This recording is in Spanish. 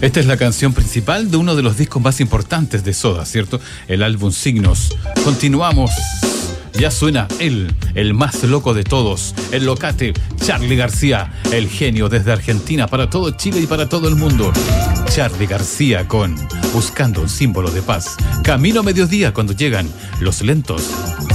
Esta es la canción principal de uno de los discos más importantes de Soda, ¿cierto? El álbum Signos. Continuamos. Ya suena él, el más loco de todos, el locate, Charly García, el genio desde Argentina para todo Chile y para todo el mundo. Charly García con Buscando un símbolo de paz. Camino a mediodía cuando llegan los lentos.